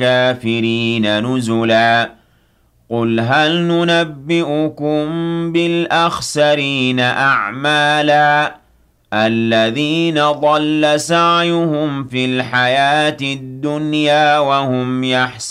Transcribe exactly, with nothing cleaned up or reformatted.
الكافرين نزلا قل هل ننبئكم بالأخسرين أعمالا الذين ضل سعيهم في الحياة الدنيا وهم يحسنون